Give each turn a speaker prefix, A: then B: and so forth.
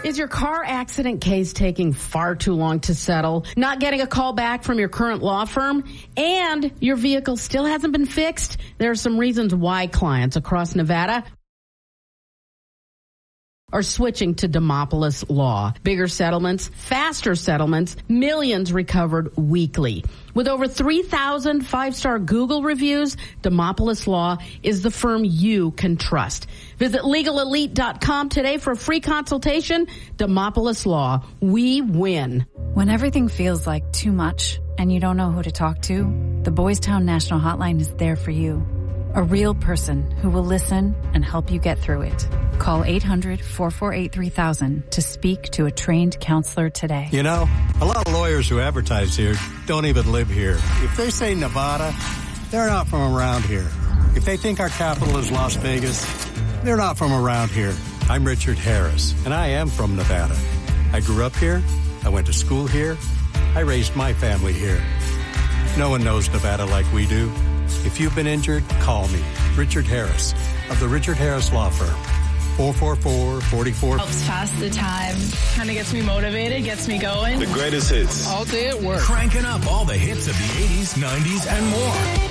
A: Is your car accident case taking far too long to settle? Not getting a call back from your current law firm? And your vehicle still hasn't been fixed? There are some reasons why clients across Nevada are switching to Demopolis Law. Bigger settlements, faster settlements, millions recovered weekly. With over 3,000 five-star Google reviews, Demopolis Law is the firm you can trust. Visit LegalElite.com today for a free consultation. Demopolis Law. We win.
B: When everything feels like too much and you don't know who to talk to, the Boys Town National Hotline is there for you. A real person who will listen and help you get through it. Call 800-448-3000 to speak to a trained counselor today.
C: You know, a lot of lawyers who advertise here don't even live here. If they say Nevada, they're not from around here. If they think our capital is Las Vegas, they're not from around here. I'm Richard Harris, and I am from Nevada. I grew up here. I went to school here. I raised my family here. No one knows Nevada like we do. If you've been injured, call me, Richard Harris, of the Richard Harris Law Firm. 444-44.
D: Helps pass the time. Kind of gets me motivated, gets me going.
E: The greatest hits.
F: All day at work.
G: Cranking up all the hits of the 80s, 90s, and more.